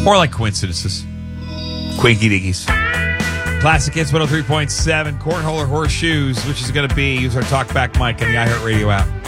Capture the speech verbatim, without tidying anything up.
More like coincidences. Quinky dinkies. Classic Hits one oh three point seven. Cornhole or horseshoes, which is going to be, use our talkback mic on the iHeartRadio app.